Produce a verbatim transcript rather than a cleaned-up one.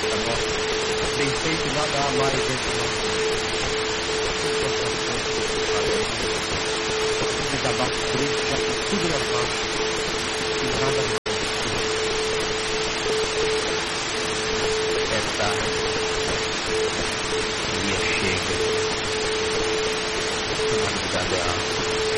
prática nossa. Bem feito, nada há mais entre nós. Desabafo por isso, já por tudo na